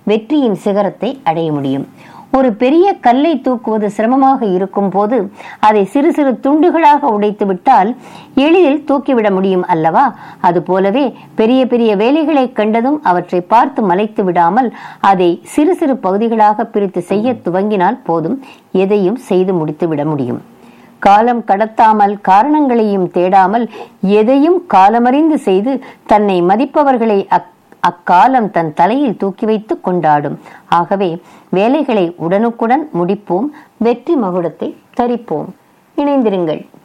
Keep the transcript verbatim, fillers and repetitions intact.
வெற்றியின் சிகரத்தை அடைய முடியும். ஒரு பெரிய கல்லை தூக்குவது சிரமமாக இருக்கும் போது அதை சிறு சிறு துண்டுகளாக உடைத்து விட்டால் எளிதில் தூக்கிவிட முடியும் அல்லவா? அது போலவே பெரிய பெரிய வேலைகளை கண்டதும் அவற்றை பார்த்து மலைத்து விடாமல் அதை சிறு சிறு பகுதிகளாக பிரித்து செய்ய துவங்கினால் போதும், எதையும் செய்து முடித்து விட முடியும். காலம் கடத்தாமல் காரணங்களையும் தேடாமல் எதையும் காலமறிந்து செய்து தன்னை மதிப்பவர்களை அக்காலம் தன் தலையில் தூக்கி வைத்து கொண்டாடும். ஆகவே வேலைகளை உடனுக்குடன் முடிப்போம், வெற்றி மகுடத்தை தரிப்போம். இணைந்திருங்கள்.